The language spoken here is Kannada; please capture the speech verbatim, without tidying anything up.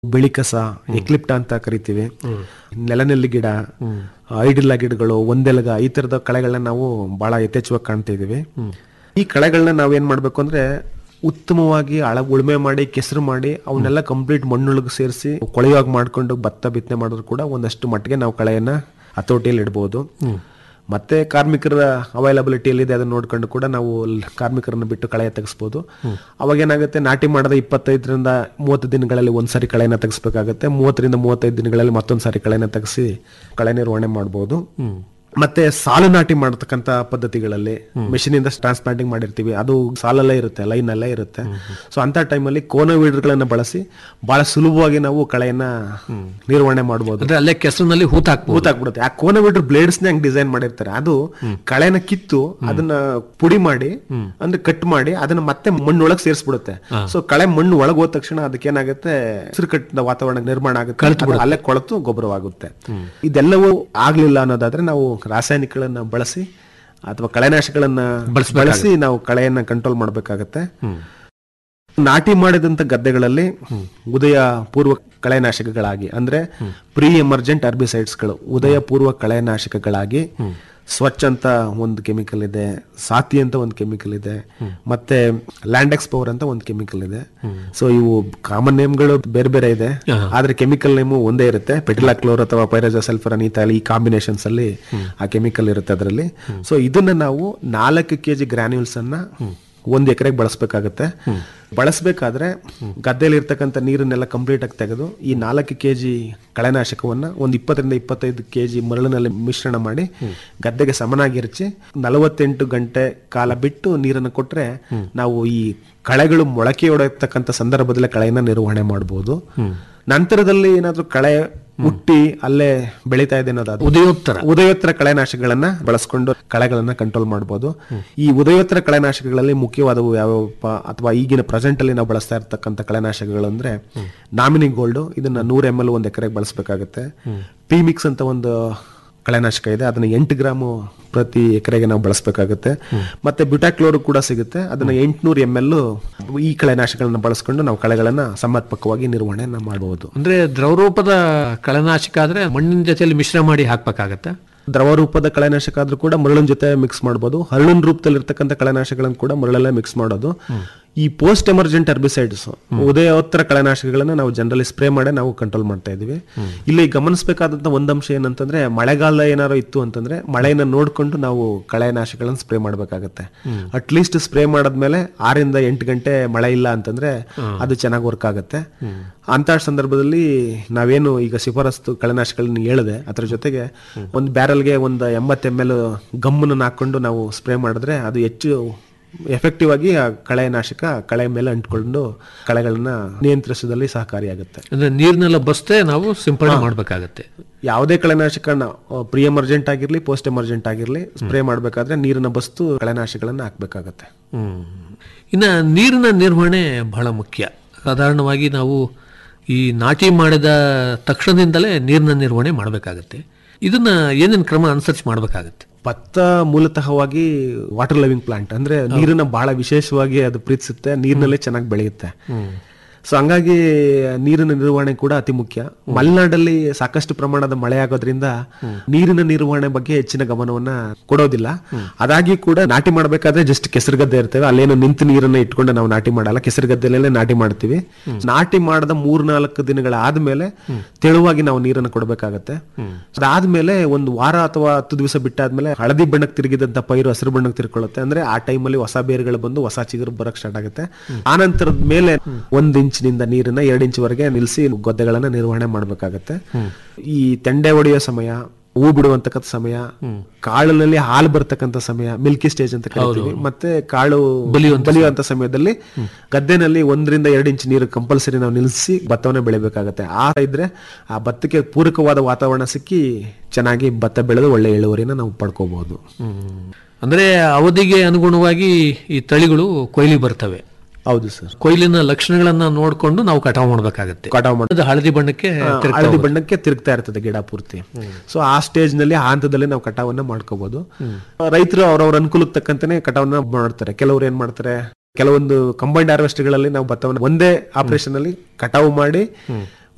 ಬಿಳಿ ಕಸ, ಎಕ್ಲಿಪ್ಟ ಅಂತ ಕರಿತೀವಿ, ನೆಲನೆಲ್ಲಿ ಗಿಡ, ಐಡಿಲ್ಲ ಗಿಡಗಳು, ಒಂದೆಲಗ, ಈ ತರದ ಕಳೆಗಳನ್ನ ನಾವು ಬಹಳ ಯಥೇಚ್ಛವಾಗಿ ಕಾಣ್ತಾ ಇದೀವಿ. ಈ ಕಳೆಗಳನ್ನ ನಾವೇನ್ ಮಾಡ್ಬೇಕು ಅಂದ್ರೆ ಉತ್ತಮವಾಗಿ ಆಳ ಉಳುಮೆ ಮಾಡಿ ಕೆಸರು ಮಾಡಿ ಅವನ್ನೆಲ್ಲ ಕಂಪ್ಲೀಟ್ ಮಣ್ಣೊಳಗೆ ಸೇರಿಸಿ ಕೊಳೆಯುವಾಗ ಮಾಡ್ಕೊಂಡು ಭತ್ತ ಬಿತ್ತನೆ ಮಾಡಿದ್ರು ಕೂಡ ಒಂದಷ್ಟು ಮಟ್ಟಿಗೆ ನಾವು ಕಳೆಯನ್ನ ಹತೋಟಿಯಲ್ಲಿ ಇಡಬಹುದು. ಮತ್ತೆ ಕಾರ್ಮಿಕರ ಅವೈಲಬಿಲಿಟಿ ಎಲ್ಲಿದೆ ಅದನ್ನ ನೋಡ್ಕೊಂಡು ಕೂಡ ನಾವು ಕಾರ್ಮಿಕರನ್ನ ಬಿಟ್ಟು ಕಳೆ ತೆಗಿಸಬಹುದು. ಅವಾಗ ಏನಾಗುತ್ತೆ, ನಾಟಿ ಮಾಡದ ಇಪ್ಪತ್ತೈದರಿಂದ ಮೂವತ್ತು ದಿನಗಳಲ್ಲಿ ಒಂದ್ಸಾರಿ ಕಳೆನ ತೆಗಿಸ್ಬೇಕಾಗತ್ತೆ. ಮೂವತ್ತರಿಂದ ಮೂವತ್ತೈದು ದಿನಗಳಲ್ಲಿ ಮತ್ತೊಂದ್ ಸಾರಿ ಕಳೆನ ತೆಗೆಸಿ ಕಳೆ ನಿರ್ವಹಣೆ ಮಾಡಬಹುದು. ಮತ್ತೆ ಸಾಲು ನಾಟಿ ಮಾಡತಕ್ಕಂತ ಪದ್ಧತಿಗಳಲ್ಲಿ ಮೆಷಿನ್ ಇಂದ ಟ್ರಾನ್ಸ್ಪ್ಲಾಂಟಿಂಗ್ ಮಾಡಿರ್ತೀವಿ, ಅದು ಸಾಲಲ್ಲೇ ಇರುತ್ತೆ, ಲೈನ್ ಅಲ್ಲೇ ಇರುತ್ತೆ. ಸೊ ಅಂತ ಟೈಮಲ್ಲಿ ಕೋನ ವೀಡರ್ಗಳನ್ನ ಬಳಸಿ ಬಹಳ ಸುಲಭವಾಗಿ ನಾವು ಕಳೆಯನ್ನ ನಿರ್ವಹಣೆ ಮಾಡಬಹುದು. ಅಲ್ಲೇ ಕೆಸರಿನಲ್ಲಿ ಹೂತಾಕ್ ಹೂತಾಕ್ಬಿಡುತ್ತೆ. ಆ ಕೋನ ವೀಡರ್ ಬ್ಲೇಡ್ಸ್ ನ ಹೆಂಗ್ ಡಿಸೈನ್ ಮಾಡಿರ್ತಾರೆ, ಅದು ಕಳೆನ ಕಿತ್ತು ಅದನ್ನ ಪುಡಿ ಮಾಡಿ ಅಂದ್ರೆ ಕಟ್ ಮಾಡಿ ಅದನ್ನ ಮತ್ತೆ ಮಣ್ಣೊಳಗೆ ಸೇರಿಸ್ಬಿಡುತ್ತೆ. ಸೊ ಕಳೆ ಮಣ್ಣು ಒಳಗೆ ಹೋದ ತಕ್ಷಣ ಅದಕ್ಕೆ ಏನಾಗುತ್ತೆ, ಹಸಿರು ಕಟ್ಟಿದ ವಾತಾವರಣ ನಿರ್ಮಾಣ ಆಗುತ್ತೆ, ಅಲ್ಲೇ ಕೊಳತು ಗೊಬ್ಬರವಾಗುತ್ತೆ. ಇದೆಲ್ಲವೂ ಆಗ್ಲಿಲ್ಲ ಅನ್ನೋದಾದ್ರೆ ನಾವು ರಾಸಾಯನಿಕಗಳನ್ನ ಬಳಸಿ ಅಥವಾ ಕಳೆನಾಶಕಗಳನ್ನ ಬಳಸಿ ನಾವು ಕಳೆಯನ್ನ ಕಂಟ್ರೋಲ್ ಮಾಡಬೇಕಾಗತ್ತೆ. ನಾಟಿ ಮಾಡಿದಂತ ಗದ್ದೆಗಳಲ್ಲಿ ಉದಯ ಪೂರ್ವ ಕಳೆನಾಶಕಗಳಾಗಿ ಅಂದ್ರೆ ಪ್ರೀ ಎಮರ್ಜೆಂಟ್ ಹರ್ಬಿಸೈಡ್ಸ್ ಗಳು, ಉದಯ ಪೂರ್ವ ಕಳೆನಾಶಕಗಳಾಗಿ ಸ್ವಚ್ಛ ಅಂತ ಒಂದು ಕೆಮಿಕಲ್ ಇದೆ, ಸಾತಿ ಅಂತ ಒಂದು ಕೆಮಿಕಲ್ ಇದೆ, ಮತ್ತೆ ಲ್ಯಾಂಡೆಕ್ಸ್ ಪವರ್ ಅಂತ ಒಂದು ಕೆಮಿಕಲ್ ಇದೆ. ಸೊ ಇವು ಕಾಮನ್ ನೇಮ್ಗಳು ಬೇರೆ ಬೇರೆ ಇದೆ, ಆದ್ರೆ ಕೆಮಿಕಲ್ ನೇಮು ಒಂದೇ ಇರುತ್ತೆ. ಪೆಟಿಲಾಕ್ಲೋರ್ ಅಥವಾ ಪೈರಾಜೋಸಲ್ಫರ್ ಅನಿತಾಲ್ ಈ ಕಾಂಬಿನೇಷನ್ಸ್ ಅಲ್ಲಿ ಆ ಕೆಮಿಕಲ್ ಇರುತ್ತೆ ಅದರಲ್ಲಿ. ಸೊ ಇದನ್ನ ನಾವು ನಾಲ್ಕು ಕೆಜಿ ಗ್ರಾನ್ಯೂಲ್ಸ್ ಅನ್ನ ಒಂದ್ ಎಕರೆಗೆ ಬಳಸಬೇಕಾಗತ್ತೆ. ಬಳಸಬೇಕಾದ್ರೆ ಗದ್ದೆಯಲ್ಲಿ ಇರ್ತಕ್ಕಂಥ ನೀರನ್ನೆಲ್ಲ ಕಂಪ್ಲೀಟ್ ಆಗಿ ತೆಗೆದು ಈ ನಾಲ್ಕು ಕೆಜಿ ಕಳೆನಾಶಕವನ್ನ ಒಂದ್ ಇಪ್ಪತ್ತರಿಂದ ಇಪ್ಪತ್ತೈದು ಕೆಜಿ ಮರಳಿನಲ್ಲಿ ಮಿಶ್ರಣ ಮಾಡಿ ಗದ್ದೆಗೆ ಸಮನಾಗಿ ಎರಚಿ ನಲವತ್ತೆಂಟು ಗಂಟೆ ಕಾಲ ಬಿಟ್ಟು ನೀರನ್ನು ಕೊಟ್ರೆ ನಾವು ಈ ಕಳೆಗಳು ಮೊಳಕೆ ಹೊಡೆಯತಕ್ಕಂಥ ಸಂದರ್ಭದಲ್ಲೇ ಕಳೆಯನ್ನ ನಿರ್ವಹಣೆ ಮಾಡಬಹುದು. ನಂತರದಲ್ಲಿ ಏನಾದ್ರೂ ಕಳೆ ಹುಟ್ಟಿ ಅಲ್ಲೇ ಬೆಳೀತಾ ಇದೆ ಅನ್ನೋದಾದ್ರೆ ಉದಯೋತ್ತರ ಉದಯೋತ್ತರ ಕಳೆನಾಶಕಗಳನ್ನ ಬಳಸ್ಕೊಂಡು ಕಳೆಗಳನ್ನ ಕಂಟ್ರೋಲ್ ಮಾಡಬಹುದು. ಈ ಉದಯೋತ್ತರ ಕಳೆನಾಶಕಗಳಲ್ಲಿ ಮುಖ್ಯವಾದವು ಯಾವ್ಯಾವಪ್ಪ ಅಥವಾ ಈಗಿನ ಪ್ರೆಸೆಂಟ್ ಅಲ್ಲಿ ನಾವು ಬಳಸ್ತಾ ಇರ್ತಕ್ಕಂಥ ಕಳೆನಾಶಕಗಳು ಅಂದ್ರೆ ನಾಮಿನಿ ಗೋಲ್ಡ್, ಇದನ್ನ ನೂರ ಎಂ ಎಲ್ ಒಂದ್ ಎಕರೆಗೆ ಬಳಸಬೇಕಾಗುತ್ತೆ. ಪಿಮಿಕ್ಸ್ ಅಂತ ಒಂದು ಕಳೆನಾಶಕ ಇದೆ, ಅದನ್ನ ಎಂಟು ಗ್ರಾಮ್ ಪ್ರತಿ ಎಕರೆಗೆ ನಾವು ಬಳಸಬೇಕಾಗುತ್ತೆ. ಮತ್ತೆ ಬ್ಯೂಟಾಕ್ಲೋರ್ ಕೂಡ ಸಿಗುತ್ತೆ, ಅದನ್ನ ಎಂಟುನೂರು ಎಂ ಎಲ್ ಈ ಕಳೆನಾಶಕಗಳನ್ನ ಬಳಸ್ಕೊಂಡು ನಾವು ಕಳೆಗಳನ್ನ ಸಮರ್ಪಕವಾಗಿ ನಿರ್ವಹಣೆ ಮಾಡಬಹುದು. ಅಂದ್ರೆ ದ್ರವರೂಪದ ಕಳೆನಾಶಕ ಆದ್ರೆ ಮಣ್ಣಿನ ಜೊತೆಯಲ್ಲಿ ಮಿಶ್ರ ಮಾಡಿ ಹಾಕ್ಬೇಕಾಗತ್ತೆ. ದ್ರವ ರೂಪದ ಕಳೆನಾಶಕ ಆದ್ರೂ ಕೂಡ ಮರಳಿನ ಜೊತೆ ಮಿಕ್ಸ್ ಮಾಡಬಹುದು. ಹರಳಿನ ರೂಪದಲ್ಲಿ ಇರ್ತಕ್ಕಂಥ ಕಳೆನಾಶಕಗಳನ್ನು ಕೂಡ ಮರಳಲ್ಲೇ ಮಿಕ್ಸ್ ಮಾಡೋದು. ಈ ಪೋಸ್ಟ್ ಎಮರ್ಜೆಂಟ್ ಹರ್ಬಿಸೈಡ್ಸ್, ಉದಯೋತ್ತರ ಕಳೆನಾಶಕಗಳನ್ನ ನಾವು ಜನರಲಿ ಸ್ಪ್ರೇ ಮಾಡಿ ನಾವು ಕಂಟ್ರೋಲ್ ಮಾಡ್ತಾ ಇದೀವಿ. ಇಲ್ಲಿ ಗಮನಿಸಬೇಕಾದಂತ ಒಂದ್ ಅಂಶ ಏನಂತಂದ್ರೆ, ಮಳೆಗಾಲ ಏನಾರು ಇತ್ತು ಅಂತಂದ್ರೆ ಮಳೆಯನ್ನ ನೋಡ್ಕೊಂಡು ನಾವು ಕಳೆನಾಶಕಗಳನ್ನ ಸ್ಪ್ರೇ ಮಾಡ್ಬೇಕಾಗತ್ತೆ. ಅಟ್ ಲೀಸ್ಟ್ ಸ್ಪ್ರೇ ಮಾಡದ್ಮೇಲೆ ಆರಿಂದ ಎಂಟು ಗಂಟೆ ಮಳೆ ಇಲ್ಲ ಅಂತಂದ್ರೆ ಅದು ಚೆನ್ನಾಗಿ ವರ್ಕ್ ಆಗುತ್ತೆ. ಅಂತ ಸಂದರ್ಭದಲ್ಲಿ ನಾವೇನು ಈಗ ಶಿಫಾರಸ್ತು ಕಳೆನಾಶಕಗಳನ್ನ ಹೇಳಿದೆ ಅದ್ರ ಜೊತೆಗೆ ಒಂದು ಬ್ಯಾರಲ್ಗೆ ಒಂದು ಎಂಬತ್ತು ಎಂ ಎಲ್ ಗಮ್ಮನ್ನು ಹಾಕೊಂಡು ನಾವು ಸ್ಪ್ರೇ ಮಾಡಿದ್ರೆ ಅದು ಹೆಚ್ಚು ಎಫೆಕ್ಟಿವ್ ಆಗಿ ಆ ಕಳೆನಾಶಕ ಕಳೆ ಮೇಲೆ ಅಂಟ್ಕೊಂಡು ಕಳೆಗಳನ್ನ ನಿಯಂತ್ರಿಸೋದ್ರಲ್ಲಿ ಸಹಕಾರಿಯಾಗುತ್ತೆ. ಅಂದ್ರೆ ನೀರ್ನೆಲ್ಲ ಬಸ್ತೆ ನಾವು ಸಿಂಪಡಣೆ ಮಾಡಬೇಕಾಗತ್ತೆ. ಯಾವುದೇ ಕಳೆನಾಶಕ ಪ್ರೀ ಎಮರ್ಜೆಂಟ್ ಆಗಿರ್ಲಿ ಪೋಸ್ಟ್ ಎಮರ್ಜೆಂಟ್ ಆಗಿರ್ಲಿ ಸ್ಪ್ರೇ ಮಾಡಬೇಕಾದ್ರೆ ನೀರನ್ನ ಬಸ್ತು ಕಳೆನಾಶಕಗಳನ್ನ ಹಾಕ್ಬೇಕಾಗತ್ತೆ. ಇನ್ನ ನೀರಿನ ನಿರ್ವಹಣೆ ಬಹಳ ಮುಖ್ಯ. ಸಾಧಾರಣವಾಗಿ ನಾವು ಈ ನಾಟಿ ಮಾಡಿದ ತಕ್ಷಣದಿಂದಲೇ ನೀರಿನ ನಿರ್ವಹಣೆ ಮಾಡಬೇಕಾಗತ್ತೆ. ಇದನ್ನ ಏನೇನು ಕ್ರಮ ಅನುಸರಿಸಿ ಮಾಡಬೇಕಾಗತ್ತೆ? ಭತ್ತ ಮೂಲತಃವಾಗಿ ವಾಟರ್ ಲವಿಂಗ್ ಪ್ಲಾಂಟ್, ಅಂದ್ರೆ ನೀರನ್ನ ಬಹಳ ವಿಶೇಷವಾಗಿ ಅದು ಪ್ರೀತಿಸುತ್ತೆ, ನೀರಿನಲ್ಲೇ ಚೆನ್ನಾಗಿ ಬೆಳೆಯುತ್ತೆ. ಸೊ ಹಂಗಾಗಿ ನೀರಿನ ನಿರ್ವಹಣೆ ಕೂಡ ಅತಿ ಮುಖ್ಯ. ಮಲೆನಾಡಲ್ಲಿ ಸಾಕಷ್ಟು ಪ್ರಮಾಣದ ಮಳೆ ಆಗೋದ್ರಿಂದ ನೀರಿನ ನಿರ್ವಹಣೆ ಬಗ್ಗೆ ಹೆಚ್ಚಿನ ಗಮನವನ್ನ ಕೊಡೋದಿಲ್ಲ. ಅದಾಗಿ ಕೂಡ ನಾಟಿ ಮಾಡಬೇಕಾದ್ರೆ ಜಸ್ಟ್ ಕೆಸರು ಗದ್ದೆ ಇರ್ತೇವೆ, ಅಲ್ಲೇನು ನಿಂತು ನೀರನ್ನ ಇಟ್ಕೊಂಡು ನಾವು ನಾಟಿ ಮಾಡಲ್ಲ, ಕೆಸರು ಗದ್ದೆಯಲ್ಲೇ ನಾಟಿ ಮಾಡ್ತೀವಿ. ನಾಟಿ ಮಾಡದ ಮೂರ್ ನಾಲ್ಕು ದಿನಗಳ ಆದ್ಮೇಲೆ ತೆಳುವಾಗಿ ನಾವು ನೀರನ್ನು ಕೊಡಬೇಕಾಗತ್ತೆ. ಅದಾದ್ಮೇಲೆ ಒಂದು ವಾರ ಅಥವಾ ಹತ್ತು ದಿವಸ ಬಿಟ್ಟಾದ್ಮೇಲೆ ಹಳದಿ ಬಣ್ಣಕ್ಕೆ ತಿರುಗಿದಂತ ಪೈರು ಹಸಿರು ಬಣ್ಣಕ್ಕೆ ತಿರ್ಕೊಳ್ಳುತ್ತೆ. ಅಂದ್ರೆ ಆ ಟೈಮಲ್ಲಿ ಹೊಸ ಬೇರುಗಳು ಬಂದು ಹೊಸ ಚಿಗುರು ಬರಕ್ ಸ್ಟಾರ್ಟ್ ಆಗುತ್ತೆ. ಆ ನಂತರದ ಮೇಲೆ ಒಂದ್ ಇಂಚಿನಿಂದ ನೀರನ್ನ ಎರಡು ಇಂಚ್ ವರೆಗೆ ನಿಲ್ಲಿಸಿ ಗದ್ದೆಗಳನ್ನ ನಿರ್ವಹಣೆ ಮಾಡಬೇಕಾಗತ್ತೆ. ಈ ತೆಂಡೆ ಹೊಡೆಯೋ ಸಮಯ, ಹೂ ಬಿಡುವಂತಕ್ಕಂಥ ಸಮಯ, ಕಾಳಿನಲ್ಲಿ ಹಾಲು ಬರ್ತಕ್ಕಂಥ ಸಮಯ, ಮಿಲ್ಕಿ ಸ್ಟೇಜ್ ಅಂತ ಕರಿತೀವಿ, ಮತ್ತೆ ಕಾಳು ಬಲಿಯುವಂತ ಸಮಯದಲ್ಲಿ ಗದ್ದೆನಲ್ಲಿ ಒಂದರಿಂದ ಎರಡು ಇಂಚ್ ನೀರು ಕಂಪಲ್ಸರಿ ನಾವು ನಿಲ್ಲಿಸಿ ಭತ್ತವನ್ನ ಬೆಳಿಬೇಕಾಗತ್ತೆ. ಆ ಇದ್ರೆ ಆ ಭತ್ತಕ್ಕೆ ಪೂರಕವಾದ ವಾತಾವರಣ ಸಿಕ್ಕಿ ಚೆನ್ನಾಗಿ ಭತ್ತ ಬೆಳೆದು ಒಳ್ಳೆ ಇಳುವರಿನ ನಾವು ಪಡ್ಕೋಬಹುದು. ಅಂದ್ರೆ ಅವಧಿಗೆ ಅನುಗುಣವಾಗಿ ಈ ತಳಿಗಳು ಕೊಯ್ಲಿ ಬರ್ತವೆ. ಹೌದು ಸರ್. ಕೊಯ್ಲಿನ ಲಕ್ಷಣಗಳನ್ನ ನೋಡ್ಕೊಂಡು ನಾವು ಕಟಾವು ಮಾಡಬೇಕಾಗುತ್ತೆ. ಕಟಾವು ಮಾಡೋದು ಹಳದಿ ಬಣ್ಣಕ್ಕೆ ಹಳದಿ ಬಣ್ಣಕ್ಕೆ ತಿರುಗ್ತಾ ಇರ್ತದೆ ಗಿಡ ಪೂರ್ತಿ. ಸೊ ಆ ಸ್ಟೇಜ್ ನಲ್ಲಿ ಆ ಹಂತದಲ್ಲಿ ನಾವು ಕಟಾವನ್ನ ಮಾಡ್ಕೋಬಹುದು. ರೈತರು ಅವ್ರವ್ರ ಅನುಕೂಲಕ್ಕೆ ತಕ್ಕಂತಾನೆ ಕಟಾವನ್ನ ಮಾಡ್ತಾರೆ. ಕೆಲವರು ಏನ್ ಮಾಡ್ತಾರೆ, ಕೆಲವೊಂದು ಕಂಬೈನ್ಡ್ ಹಾರ್ವೆಸ್ಟ್ಗಳಲ್ಲಿ ನಾವು ಭತ್ತವನ್ನು ಒಂದೇ ಆಪರೇಷನ್ ಅಲ್ಲಿ ಕಟಾವು ಮಾಡಿ